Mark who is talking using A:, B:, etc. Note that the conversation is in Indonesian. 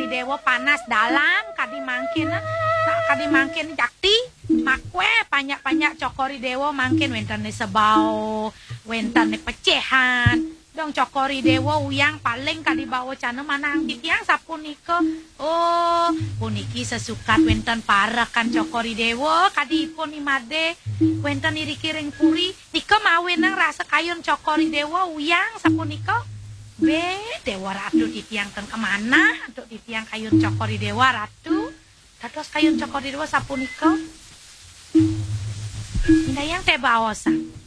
A: dewa panas dalam kadi mangkin jakti makwe banyak cokori dewa mangkin wenten sebau wenten pecahan dong cokori dewa uyang paling kadi bawa cana manang titiang sapunika oh puniki sesukat wenten parakan cokori dewa kadi ipun imade wenten iri kiring puri nika mawenang rasa kayun cokori dewa uyang sapunika be dewa ratu titiang ten kemana untuk titiang kayun cokori dewa ratu dados kayun cokori dewa sapunika indayang teh baosan